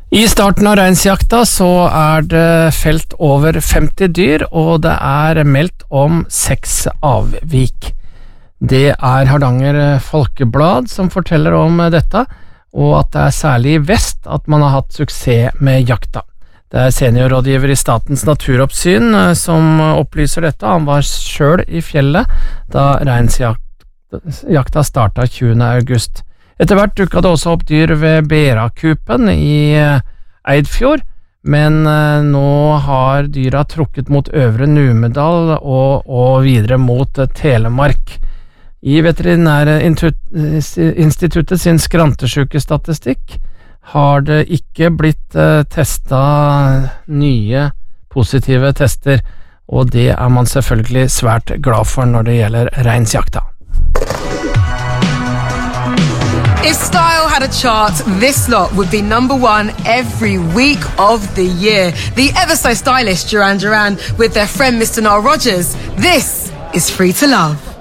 I starten av reinsjakta så det felt over 50 dyr, og det meldt om 6 avvik. Det Hardanger Folkeblad som forteller om dette, og at det særlig i vest at man har hatt suksess med jakta. Det seniorrådgiver i Statens naturoppsyn som opplyser dette. Han var selv i fjellet da reinsjakta startet 20. august. Etter hvert dukket det også opp dyr ved Berakupen i Eidfjord, men nå har dyra trukket mot Øvre Numedal og videre mot Telemark. I Veterinærinstituttet sin skrantesjukestatistikk har det ikke blitt testet nye positive tester, og det man selvfølgelig svært glad for når det gjelder reinsjakta. If Style had a chart, this lot would be number 1 every week of the year. The ever so stylish Duran Duran with their friend Mr. Nile Rodgers. This is Free to Love.